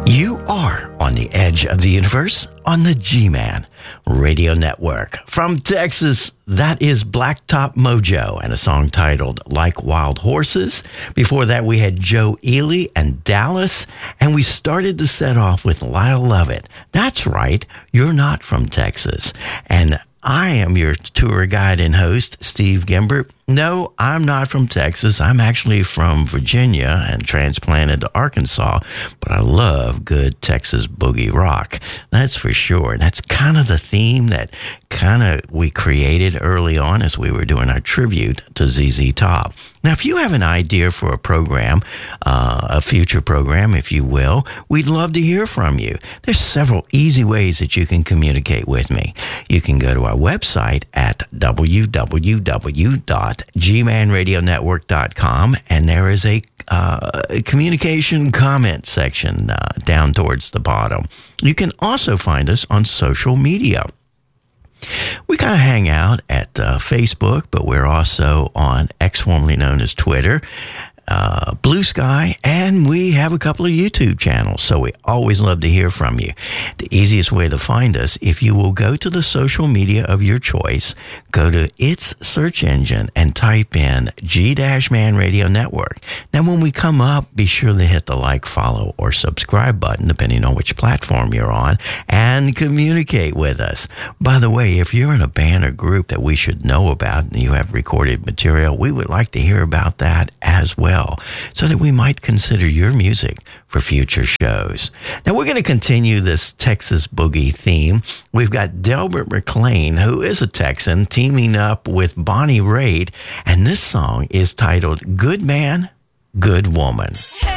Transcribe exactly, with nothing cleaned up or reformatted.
You are on the edge of the universe on the G-Man Radio Network. From Texas, that is Blacktop Mojo and a song titled Like Wild Horses. Before that, we had Joe Ely and Dallas, and we started the set off with Lyle Lovett. That's right, you're not from Texas. And I am your tour guide and host, Steve Gimbert. No, I'm not from Texas. I'm actually from Virginia and transplanted to Arkansas, but I love good Texas boogie rock. That's for sure. And that's kind of the theme that kind of we created early on as we were doing our tribute to Z Z Top. Now, if you have an idea for a program, uh, a future program, if you will, we'd love to hear from you. There's several easy ways that you can communicate with me. You can go to our website at w w w dot g man radio network dot com, and there is a uh, communication comment section uh, down towards the bottom. You can also find us on social media. We kind of hang out at uh, Facebook, but we're also on X, formerly known as Twitter, uh, Blue Sky, and we have a couple of YouTube channels, so we always love to hear from you. The easiest way to find us, if you will go to the social media of your choice, go to its search engine and type in G-Man Radio Network. Now, when we come up, be sure to hit the like, follow, or subscribe button, depending on which platform you're on, and communicate with us. By the way, if you're in a band or group that we should know about and you have recorded material, we would like to hear about that as well, so that we might consider your music for future shows. Now, we're going to continue this Texas boogie theme. We've got Delbert McClain, who is a Texan, teaming up with Bonnie Raitt, and this song is titled Good Man, Good Woman.